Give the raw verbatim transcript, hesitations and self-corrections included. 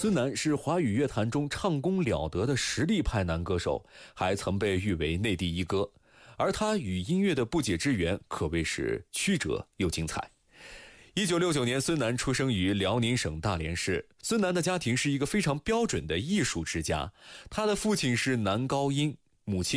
孙楠是华语乐坛中唱功了得的实力派男歌手，还曾被誉为内地一哥。而他与音乐的不解之缘可谓是曲折又精彩。一九六九年，孙楠出生于辽宁省大连市。孙楠的家庭是一个非常标准的艺术之家，他的父亲是男高音，母亲